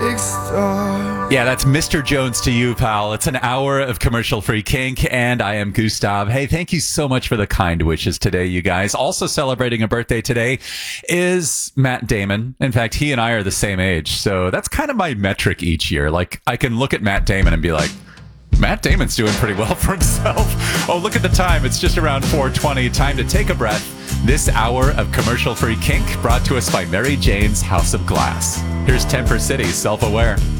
Yeah, that's Mr. Jones to you, pal. It's an hour of commercial-free kink, and I am Gustav. Hey, thank you so much for the kind wishes today, you guys. Also celebrating a birthday today is Matt Damon. In fact, he and I are the same age, so that's kind of my metric each year. Like, I can look at Matt Damon and be like, Matt Damon's doing pretty well for himself. Oh, look at the time. It's just around 4:20. Time to take a breath. This hour of commercial-free kink brought to us by Mary Jane's House of Glass. Here's Temper City, Self-Aware.